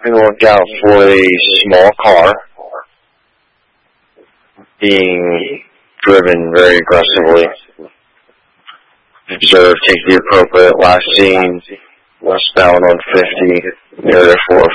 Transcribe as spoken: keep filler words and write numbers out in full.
and look out for a small car being driven very aggressively. Observe, take the appropriate last scene, westbound on fifty, area four